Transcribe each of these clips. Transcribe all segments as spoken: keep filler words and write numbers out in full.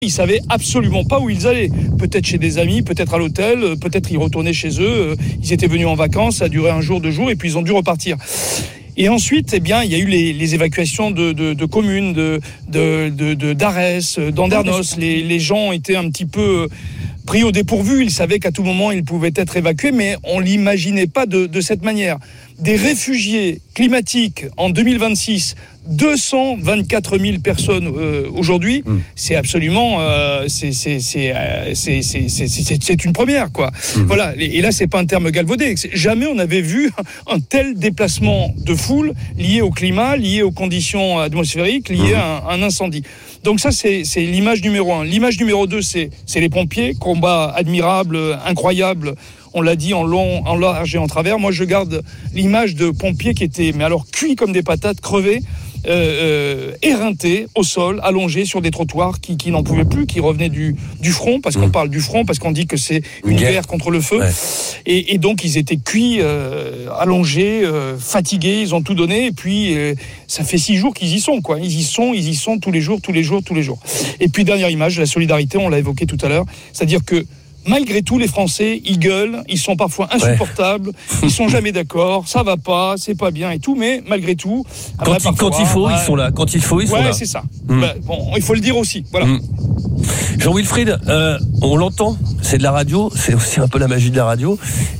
Ils savaient absolument pas où ils allaient. Peut-être chez des amis, peut-être à l'hôtel, peut-être ils retournaient chez eux. Ils étaient venus en vacances, ça a duré un jour, deux jours, et puis ils ont dû repartir. Et ensuite, eh bien, il y a eu les, les évacuations de, de, de communes, de, de, de, de d'Arès, d'Andernos. Les, les gens étaient un petit peu pris au dépourvu. Ils savaient qu'à tout moment, ils pouvaient être évacués, mais on l'imaginait pas de, de cette manière. Des réfugiés climatiques en deux mille vingt-six, deux cent vingt-quatre mille personnes euh, aujourd'hui, mmh. c'est absolument, euh, c'est, c'est, c'est, euh, c'est, c'est, c'est, c'est, c'est une première, quoi. Mmh. Voilà. Et là, c'est pas un terme galvaudé. Jamais on avait vu un tel déplacement de foule lié au climat, lié aux conditions atmosphériques, lié mmh. à un, un incendie. Donc ça, c'est, c'est l'image numéro un. L'image numéro deux, c'est, c'est les pompiers, combat admirable, incroyable. On l'a dit en long, en large et en travers. Moi, je garde l'image de pompiers qui étaient, mais alors cuits comme des patates, crevés, euh, euh, éreintés au sol, allongés sur des trottoirs, qui, qui n'en pouvaient plus, qui revenaient du, du front, parce qu'on mmh. parle du front, parce qu'on dit que c'est une guerre, guerre contre le feu. Ouais. Et, et donc, ils étaient cuits, euh, allongés, euh, fatigués, ils ont tout donné. Et puis, euh, ça fait six jours qu'ils y sont, quoi. Ils y sont, ils y sont tous les jours, tous les jours, tous les jours. Et puis, dernière image, la solidarité, on l'a évoqué tout à l'heure. C'est-à-dire que malgré tout, les Français, ils gueulent, ils sont parfois insupportables, ouais. ils sont jamais d'accord, ça va pas, c'est pas bien et tout, mais malgré tout... Quand, bah, il, parfois, quand il faut, bah, ils sont là. Quand il faut, ils ouais, sont là. Ouais, c'est ça. Mmh. Bah, bon, il faut le dire aussi, voilà. Mmh. Jean-Wilfried, euh, on l'entend, c'est de la radio, c'est aussi un peu la magie de la radio.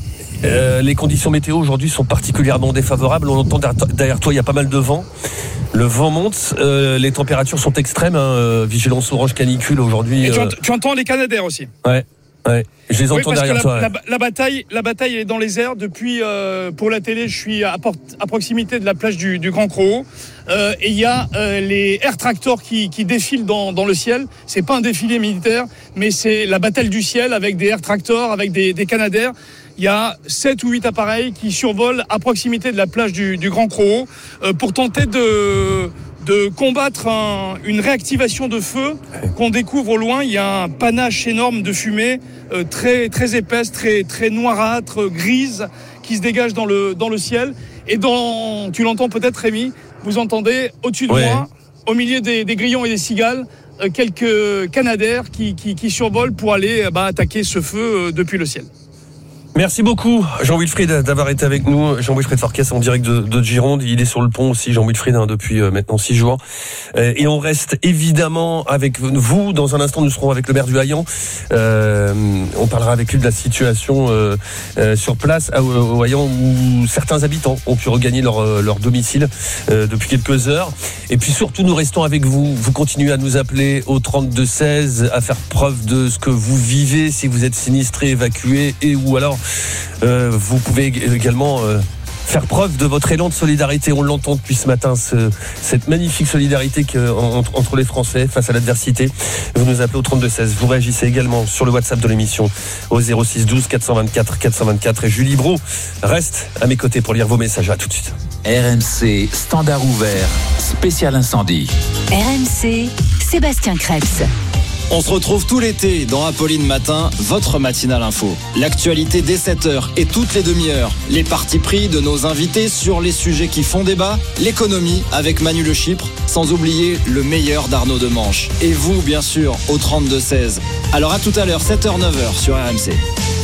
Euh, les conditions météo aujourd'hui sont particulièrement défavorables. On entend derrière toi, il y a pas mal de vent. Le vent monte, euh, les températures sont extrêmes. Hein, vigilance orange canicule aujourd'hui. Et tu, euh... ent- tu entends les Canadaires aussi. Ouais. Ouais, je les entends oui, derrière la, toi. Ouais. La, la bataille, la bataille est dans les airs depuis. Euh, pour la télé, je suis à, port, à proximité de la plage du, du Grand Croc. Euh, et il y a euh, les air tractors qui, qui défilent dans, dans le ciel. C'est pas un défilé militaire, mais c'est la bataille du ciel avec des air tractors, avec des, des Canadaires. Il y a sept ou huit appareils qui survolent à proximité de la plage du, du Grand Croc euh, pour tenter de. de combattre un, une réactivation de feu qu'on découvre au loin. Il y a un panache énorme de fumée euh, très très épaisse, très très noirâtre, grise, qui se dégage dans le dans le ciel. Et dans, tu l'entends peut-être, Rémi, vous entendez au-dessus de ouais. moi, au milieu des, des grillons et des cigales, euh, quelques Canadaires qui, qui qui survolent pour aller bah, attaquer ce feu euh, depuis le ciel. Merci beaucoup Jean-Wilfried d'avoir été avec nous. Jean-Wilfried Farkas en direct de, de Gironde. Il est sur le pont aussi, Jean-Wilfried, hein, depuis euh, maintenant six jours. Euh, et on reste évidemment avec vous. Dans un instant, nous serons avec le maire du Haillan. Euh, on parlera avec lui de la situation euh, euh, sur place à, au Haillan où certains habitants ont pu regagner leur, leur domicile euh, depuis quelques heures. Et puis surtout, nous restons avec vous. Vous continuez à nous appeler au trente-deux seize, à faire preuve de ce que vous vivez si vous êtes sinistré, évacué et ou alors Euh, vous pouvez également euh, faire preuve de votre élan de solidarité. On l'entend depuis ce matin, ce, cette magnifique solidarité que, entre, entre les Français face à l'adversité. Vous nous appelez au trente-deux seize. Vous réagissez également sur le WhatsApp de l'émission au zéro six douze quatre cent vingt-quatre quatre cent vingt-quatre. Et Julie Brault reste à mes côtés pour lire vos messages. À tout de suite. R M C, standard ouvert, spécial incendie. R M C, Sébastien Krebs. On se retrouve tout l'été dans Apolline Matin, votre matinale info. L'actualité dès sept heures et toutes les demi-heures. Les partis pris de nos invités sur les sujets qui font débat. L'économie avec Manu Le Chypre, sans oublier le meilleur d'Arnaud Demanche. Et vous, bien sûr, au trente-deux seize. Alors à tout à l'heure, sept heures neuf heures sur R M C.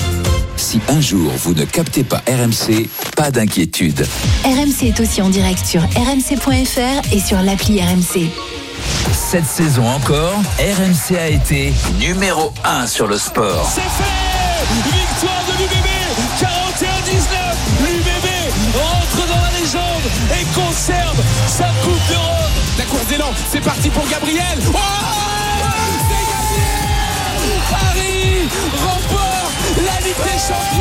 Si un jour vous ne captez pas R M C, pas d'inquiétude. R M C est aussi en direct sur r m c point f r et sur l'appli R M C. Cette saison encore, R M C a été numéro un sur le sport. C'est fait! Victoire de l'U B B, quarante et un dix-neuf. L'U B B rentre dans la légende et conserve sa Coupe d'Europe. La course d'élan, c'est parti pour Gabriel. Oh, c'est gagné! Paris remporte la Ligue des Champions.